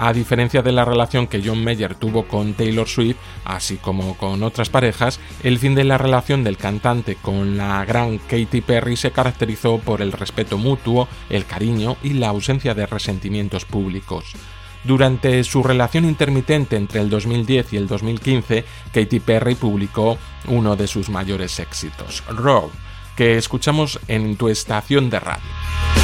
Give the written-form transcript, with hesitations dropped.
A diferencia de la relación que John Mayer tuvo con Taylor Swift, así como con otras parejas, el fin de la relación del cantante con la gran Katy Perry se caracterizó por el respeto mutuo, el cariño y la ausencia de resentimientos públicos. Durante su relación intermitente entre el 2010 y el 2015, Katy Perry publicó uno de sus mayores éxitos, Roar, que escuchamos en tu estación de radio.